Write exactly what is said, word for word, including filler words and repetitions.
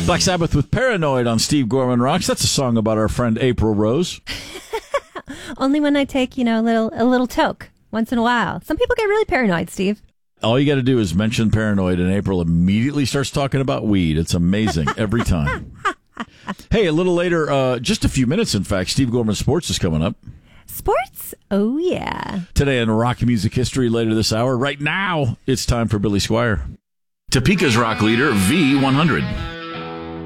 Black Sabbath with Paranoid on Steve Gorman Rocks. That's a song about our friend April Rose. Only when I take, you know, a little a little toke once in a while. Some people get really paranoid, Steve. All you got to do is mention Paranoid, and April immediately starts talking about weed. It's amazing every time. Hey, a little later, uh, just a few minutes, in fact, Steve Gorman Sports is coming up. Sports? Oh, yeah. Today in rock music history later this hour. Right now, it's time for Billy Squier. Topeka's rock leader, V one hundred.